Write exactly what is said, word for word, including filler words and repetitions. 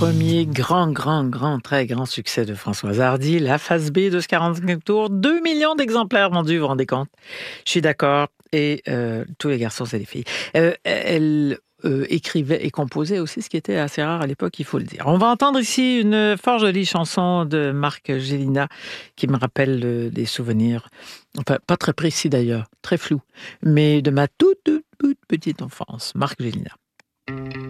premier grand, grand, grand, très grand succès de Françoise Hardy, la phase B de ce quarante-cinq tours, deux millions d'exemplaires vendus, vous vous rendez compte? Je suis d'accord, et euh, tous les garçons, c'est des filles. Euh, elle euh, écrivait et composait aussi, ce qui était assez rare à l'époque, il faut le dire. On va entendre ici une fort jolie chanson de Marc Gélina qui me rappelle euh, des souvenirs, enfin pas très précis d'ailleurs, très flou, mais de ma toute, toute, toute petite enfance. Marc Gélina.